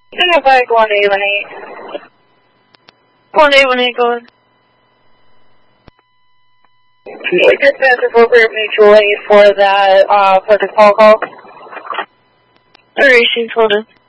Identify 1818. 1818, go ahead. We dispatch appropriate mutual aid for that, for the call. 18, hold on.